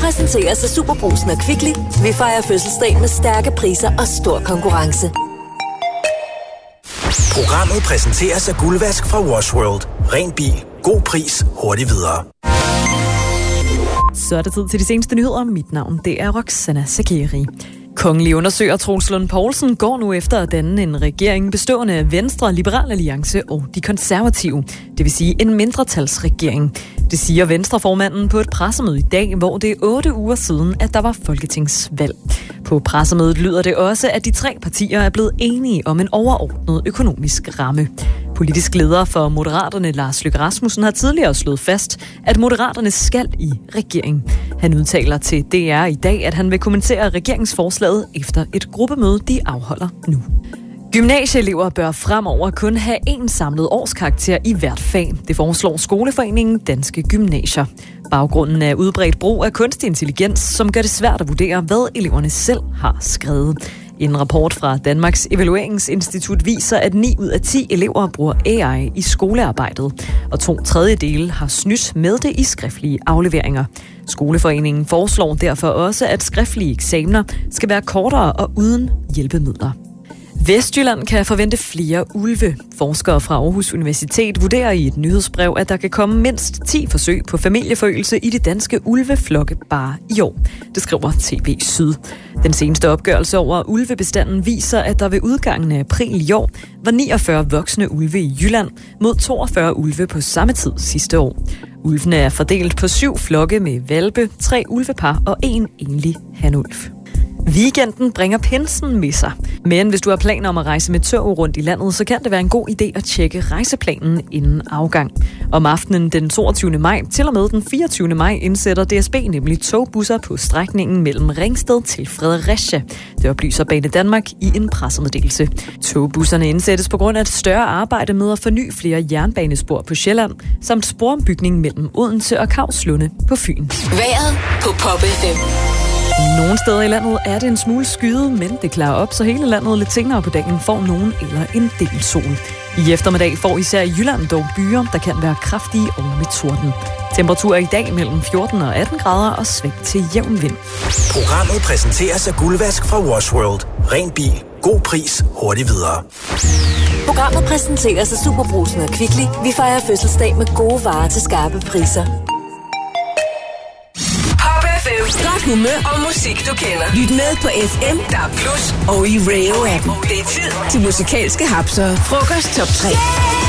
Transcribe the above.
præsenteres af Superbrugsen og Kvickly. Vi fejrer fødselsdag med stærke priser og stor konkurrence. Programmet præsenteres af Guldvask fra Wash World. Ren bil, god pris, hurtigt videre. Så er det tid til de seneste nyheder. Mit navn, det er Roxana Sakeri. Kongelig undersøger Troels Lund Poulsen går nu efter at danne en regering bestående af Venstre, Liberal Alliance og de konservative. Det vil sige en mindretalsregering. Det siger Venstreformanden på et pressemøde i dag, hvor det er 8 uger siden, at der var folketingsvalg. På pressemødet lyder det også, at de 3 partier er blevet enige om en overordnet økonomisk ramme. Politisk leder for Moderaterne, Lars Løkke Rasmussen, har tidligere slået fast, at Moderaterne skal i regering. Han udtaler til DR i dag, at han vil kommentere regeringsforslaget efter et gruppemøde, de afholder nu. Gymnasieelever bør fremover kun have én samlet årskarakter i hvert fag. Det foreslår Skoleforeningen Danske Gymnasier. Baggrunden er udbredt brug af kunstig intelligens, som gør det svært at vurdere, hvad eleverne selv har skrevet. En rapport fra Danmarks Evalueringsinstitut viser, at 9 ud af 10 elever bruger AI i skolearbejdet, og 2/3 har snydt med det i skriftlige afleveringer. Skoleforeningen foreslår derfor også, at skriftlige eksamener skal være kortere og uden hjælpemidler. Vestjylland kan forvente flere ulve. Forskere fra Aarhus Universitet vurderer i et nyhedsbrev, at der kan komme mindst 10 forsøg på familieforøgelse i de danske ulveflokke bare i år. Det skriver TV Syd. Den seneste opgørelse over ulvebestanden viser, at der ved udgangen af april i år var 49 voksne ulve i Jylland mod 42 ulve på samme tid sidste år. Ulvene er fordelt på 7 flokke med hvalpe, 3 ulvepar og 1 enlig hanulv. Weekenden bringer pinsen med sig. Men hvis du har planer om at rejse med tog rundt i landet, så kan det være en god idé at tjekke rejseplanen inden afgang. Om aftenen den 22. maj til og med den 24. maj indsætter DSB nemlig togbusser på strækningen mellem Ringsted til Fredericia. Det oplyser Banedanmark i en pressemeddelelse. Togbusserne indsættes på grund af et større arbejde med at forny flere jernbanespor på Sjælland, samt sporbygning mellem Odense og Kauslunde på Fyn. Vejret på Pop FM. Nogle steder i landet er det en smule skyet, men det klarer op, så hele landet lidt senere på dagen får nogen eller en del sol. I eftermiddag får især i Jylland dog byer, der kan være kraftige og med torden. Temperaturer i dag mellem 14 og 18 grader og sving til jævn vind. Programmet præsenteres af Guldvask fra Wash World. Ren bil, god pris, hurtigt videre. Programmet præsenteres af Superbrugsen og Kvickly. Vi fejrer fødselsdag med gode varer til skarpe priser. Godt humør og musik, du kender. Lyt med på FM, DAB+, og i Radio-appen. Det er tid til musikalske hapser. Frokost top 3.